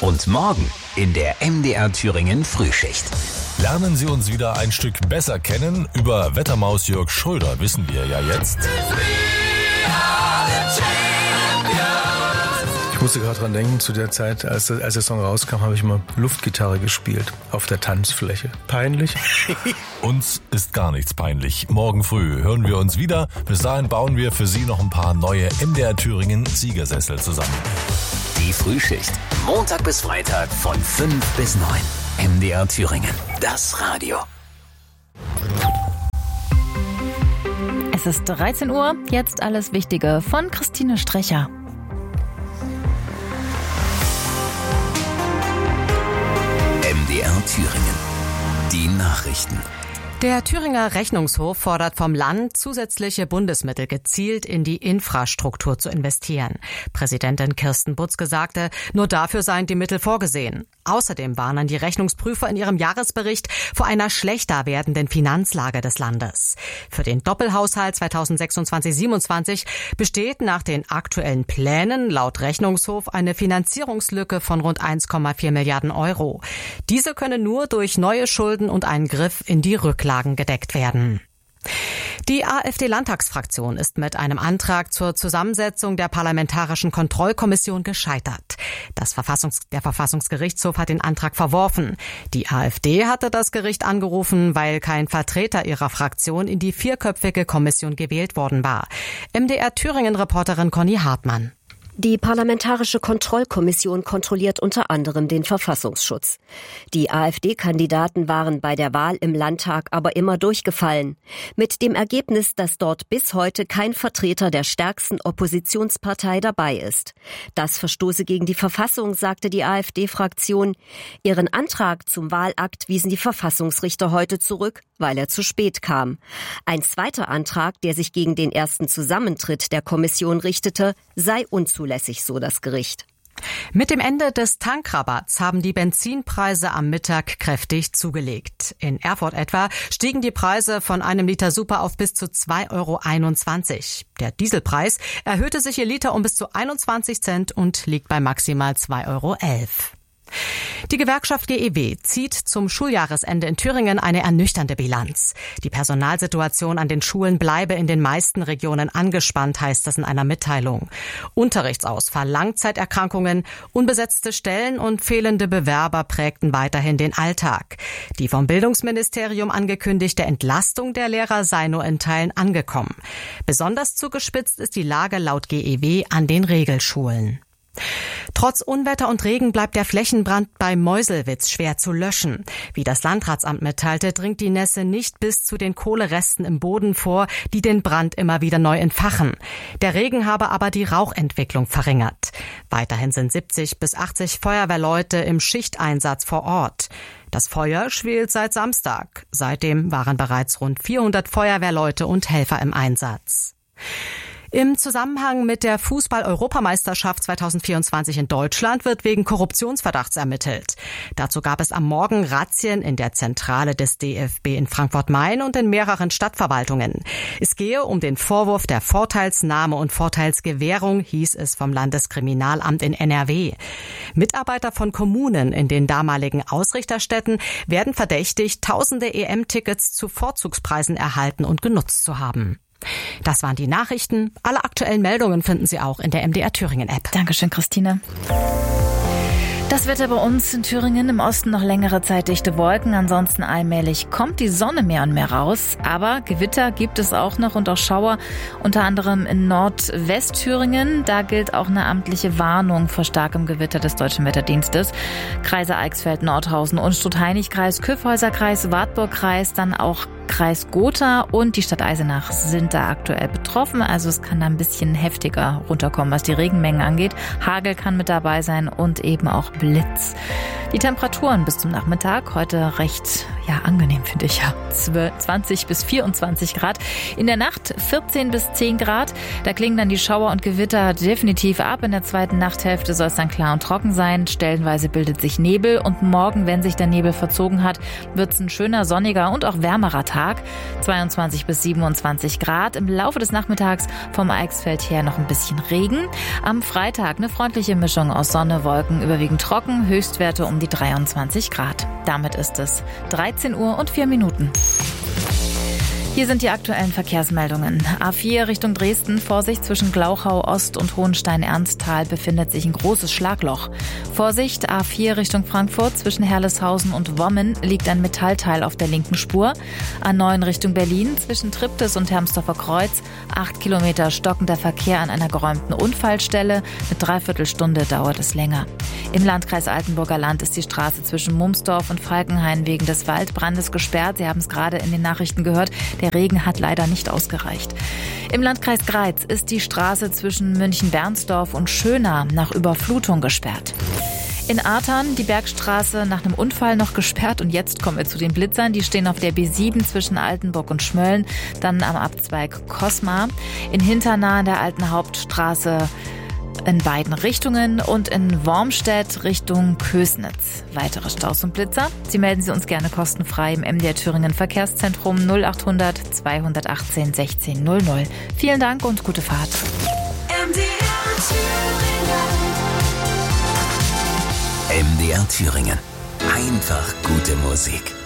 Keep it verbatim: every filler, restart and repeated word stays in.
Und morgen in der M D R Thüringen Frühschicht. Lernen Sie uns wieder ein Stück besser kennen. Über Wettermaus Jörg Schröder wissen wir ja jetzt. Ich musste gerade dran denken, zu der Zeit, als, als der Song rauskam, habe ich mal Luftgitarre gespielt auf der Tanzfläche. Peinlich? Uns ist gar nichts peinlich. Morgen früh hören wir uns wieder. Bis dahin bauen wir für Sie noch ein paar neue M D R Thüringen Siegersessel zusammen. Die Frühschicht. Montag bis Freitag von fünf bis neun. M D R Thüringen. Das Radio. Es ist dreizehn Uhr. Jetzt alles Wichtige von Christine Strecher. M D R Thüringen. Die Nachrichten. Der Thüringer Rechnungshof fordert vom Land, zusätzliche Bundesmittel gezielt in die Infrastruktur zu investieren. Präsidentin Kirsten Butzke sagte, nur dafür seien die Mittel vorgesehen. Außerdem warnen die Rechnungsprüfer in ihrem Jahresbericht vor einer schlechter werdenden Finanzlage des Landes. Für den Doppelhaushalt zweitausendsechsundzwanzig siebenundzwanzig besteht nach den aktuellen Plänen laut Rechnungshof eine Finanzierungslücke von rund eins Komma vier Milliarden Euro. Diese könne nur durch neue Schulden und einen Griff in die Rücklagen gedeckt werden. Die AfD-Landtagsfraktion ist mit einem Antrag zur Zusammensetzung der Parlamentarischen Kontrollkommission gescheitert. Das Verfassungs- der Verfassungsgerichtshof hat den Antrag verworfen. Die AfD hatte das Gericht angerufen, weil kein Vertreter ihrer Fraktion in die vierköpfige Kommission gewählt worden war. M D R Thüringen-Reporterin Conny Hartmann. Die Parlamentarische Kontrollkommission kontrolliert unter anderem den Verfassungsschutz. Die AfD-Kandidaten waren bei der Wahl im Landtag aber immer durchgefallen. Mit dem Ergebnis, dass dort bis heute kein Vertreter der stärksten Oppositionspartei dabei ist. Das verstoße gegen die Verfassung, sagte die AfD-Fraktion. Ihren Antrag zum Wahlakt wiesen die Verfassungsrichter heute zurück, weil er zu spät kam. Ein zweiter Antrag, der sich gegen den ersten Zusammentritt der Kommission richtete, sei unzulässig, so das Gericht. Mit dem Ende des Tankrabatts haben die Benzinpreise am Mittag kräftig zugelegt. In Erfurt etwa stiegen die Preise von einem Liter Super auf bis zu zwei Euro einundzwanzig. Der Dieselpreis erhöhte sich je Liter um bis zu einundzwanzig Cent und liegt bei maximal zwei Euro elf. Die Gewerkschaft G E W zieht zum Schuljahresende in Thüringen eine ernüchternde Bilanz. Die Personalsituation an den Schulen bleibe in den meisten Regionen angespannt, heißt es in einer Mitteilung. Unterrichtsausfall, Langzeiterkrankungen, unbesetzte Stellen und fehlende Bewerber prägten weiterhin den Alltag. Die vom Bildungsministerium angekündigte Entlastung der Lehrer sei nur in Teilen angekommen. Besonders zugespitzt ist die Lage laut G E W an den Regelschulen. Trotz Unwetter und Regen bleibt der Flächenbrand bei Meuselwitz schwer zu löschen. Wie das Landratsamt mitteilte, dringt die Nässe nicht bis zu den Kohleresten im Boden vor, die den Brand immer wieder neu entfachen. Der Regen habe aber die Rauchentwicklung verringert. Weiterhin sind siebzig bis achtzig Feuerwehrleute im Schichteinsatz vor Ort. Das Feuer schwelt seit Samstag. Seitdem waren bereits rund vierhundert Feuerwehrleute und Helfer im Einsatz. Im Zusammenhang mit der Fußball-Europameisterschaft zweitausendvierundzwanzig in Deutschland wird wegen Korruptionsverdachts ermittelt. Dazu gab es am Morgen Razzien in der Zentrale des D F B in Frankfurt-Main und in mehreren Stadtverwaltungen. Es gehe um den Vorwurf der Vorteilsnahme und Vorteilsgewährung, hieß es vom Landeskriminalamt in N R W. Mitarbeiter von Kommunen in den damaligen Ausrichterstädten werden verdächtigt, tausende E M-Tickets zu Vorzugspreisen erhalten und genutzt zu haben. Das waren die Nachrichten. Alle aktuellen Meldungen finden Sie auch in der M D R Thüringen App. Dankeschön, Christine. Das Wetter bei uns in Thüringen, im Osten noch längere Zeit dichte Wolken, ansonsten allmählich kommt die Sonne mehr und mehr raus. Aber Gewitter gibt es auch noch und auch Schauer, unter anderem in Nordwestthüringen. Da gilt auch eine amtliche Warnung vor starkem Gewitter des Deutschen Wetterdienstes. Kreise Eichsfeld, Nordhausen, Unstrut-Hainich-Kreis, Kyffhäuser-Kreis, Wartburg-Kreis, dann auch Kreis Gotha und die Stadt Eisenach sind da aktuell betroffen. Also es kann da ein bisschen heftiger runterkommen, was die Regenmengen angeht. Hagel kann mit dabei sein und eben auch Blitz. Die Temperaturen bis zum Nachmittag heute recht ja, angenehm, finde ich ja. zwanzig bis vierundzwanzig Grad. In der Nacht vierzehn bis zehn Grad. Da klingen dann die Schauer und Gewitter definitiv ab. In der zweiten Nachthälfte soll es dann klar und trocken sein. Stellenweise bildet sich Nebel und morgen, wenn sich der Nebel verzogen hat, wird es ein schöner, sonniger und auch wärmerer Tag. zweiundzwanzig bis siebenundzwanzig Grad. Im Laufe des Nachmittags vom Eichsfeld her noch ein bisschen Regen. Am Freitag eine freundliche Mischung aus Sonne, Wolken, überwiegend trocken. Höchstwerte um die dreiundzwanzig Grad. Damit ist es dreizehn Uhr und vier Minuten. Hier sind die aktuellen Verkehrsmeldungen. A vier Richtung Dresden, Vorsicht, zwischen Glauchau Ost und Hohenstein-Ernsthal befindet sich ein großes Schlagloch. Vorsicht, A vier Richtung Frankfurt, zwischen Herleshausen und Wommen liegt ein Metallteil auf der linken Spur. A neun Richtung Berlin, zwischen Triptis und Hermsdorfer Kreuz, acht Kilometer stockender Verkehr an einer geräumten Unfallstelle. Eine Dreiviertelstunde dauert es länger. Im Landkreis Altenburger Land ist die Straße zwischen Mumsdorf und Falkenhain wegen des Waldbrandes gesperrt. Sie haben es gerade in den Nachrichten gehört. Der Regen hat leider nicht ausgereicht. Im Landkreis Greiz ist die Straße zwischen München-Bernsdorf und Schöna nach Überflutung gesperrt. In Artern die Bergstraße nach einem Unfall noch gesperrt und jetzt kommen wir zu den Blitzern. Die stehen auf der B sieben zwischen Altenburg und Schmölln, dann am Abzweig Kosmar. In Hinternah in der alten Hauptstraße in beiden Richtungen und in Wormstedt Richtung Kösnitz. Weitere Staus und Blitzer? Sie melden Sie uns gerne kostenfrei im M D R Thüringen Verkehrszentrum null acht hundert zweihundertachtzehn sechzehn null null. Vielen Dank und gute Fahrt. M D R Thüringen. M D R Thüringen. Einfach gute Musik.